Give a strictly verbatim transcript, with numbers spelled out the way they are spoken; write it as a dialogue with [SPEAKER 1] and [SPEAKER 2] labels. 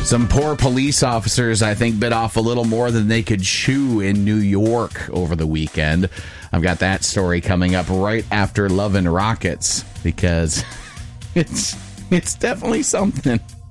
[SPEAKER 1] Some poor police officers, I think, bit off a little more than they could chew in New York over the weekend. I've got that story coming up right after Love and Rockets, because it's it's definitely something.